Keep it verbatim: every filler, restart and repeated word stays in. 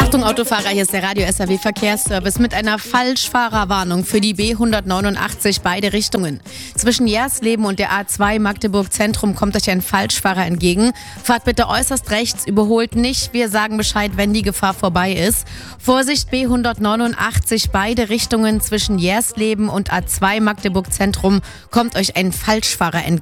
Achtung Autofahrer, hier ist der Radio S R W Verkehrsservice mit einer Falschfahrerwarnung für die B hundertneunundachtzig beide Richtungen. Zwischen Jersleben und der A zwei Magdeburg Zentrum kommt euch ein Falschfahrer entgegen. Fahrt bitte äußerst rechts, überholt nicht. Wir sagen Bescheid, wenn die Gefahr vorbei ist. Vorsicht, B hundertneunundachtzig beide Richtungen zwischen Jersleben und A zwei Magdeburg Zentrum kommt euch ein Falschfahrer entgegen.